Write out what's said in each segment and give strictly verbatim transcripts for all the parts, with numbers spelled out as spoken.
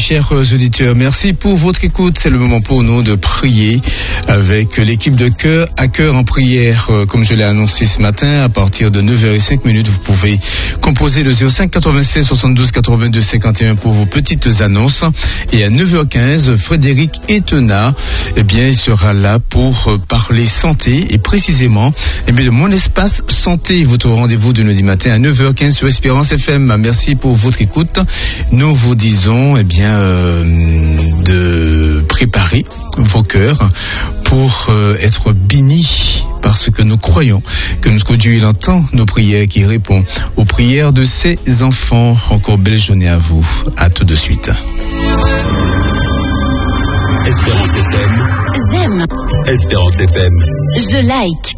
chers auditeurs, merci pour votre écoute. C'est le moment pour nous de prier avec l'équipe de Cœur à Cœur en prière. Comme je l'ai annoncé ce matin, à partir de neuf heures cinq, vous pouvez composer le zéro cinq quatre-vingt-seize soixante-douze quatre-vingt-deux cinquante et un pour vos petites annonces. Et à neuf heures quinze, Frédéric Etena, eh bien, il sera là pour parler santé et précisément, eh bien, de mon espace santé, votre rendez-vous de lundi matin à neuf heures quinze sur Espérance F M. Merci pour votre écoute. Nous vous disons, eh bien, euh, de préparer vos cœurs pour euh, être bénis, parce que nous croyons que notre Dieu il entend nos prières, qui répond aux prières de ses enfants. Encore belle journée à vous. À tout de suite. Espérance F M. J'aime. Espérance F M. Je like.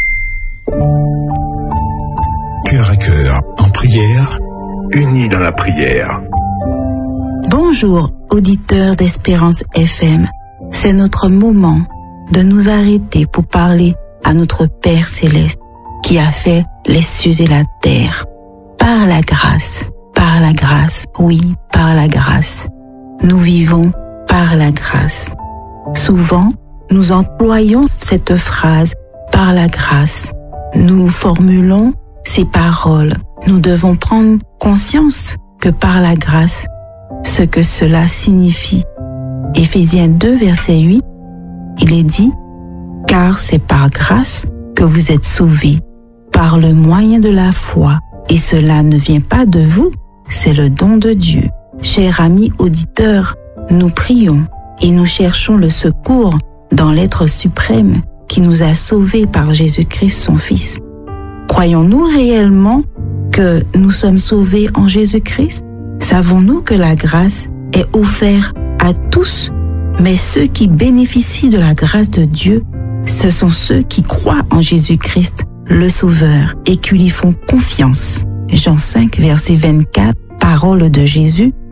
Cœur à cœur en prière, unis dans la prière. Bonjour, auditeurs d'Espérance F M. C'est notre moment de nous arrêter pour parler à notre Père Céleste qui a fait les cieux et la terre. Par la grâce, par la grâce, oui, par la grâce. Nous vivons par la grâce. Souvent, nous employons cette phrase par la grâce. Nous formulons ces paroles. Nous devons prendre conscience que par la grâce, ce que cela signifie. Éphésiens deux, verset huit, il est dit « Car c'est par grâce que vous êtes sauvés, par le moyen de la foi, et cela ne vient pas de vous, c'est le don de Dieu. » Chers amis auditeurs, nous prions et nous cherchons le secours dans l'être suprême qui nous a sauvés par Jésus-Christ son Fils. Croyons-nous réellement que nous sommes sauvés en Jésus-Christ? Savons-nous que la grâce est offerte à tous, mais ceux qui bénéficient de la grâce de Dieu, ce sont ceux qui croient en Jésus-Christ, le Sauveur, et qui lui font confiance. Jean cinq, verset vingt-quatre, parole de Jésus,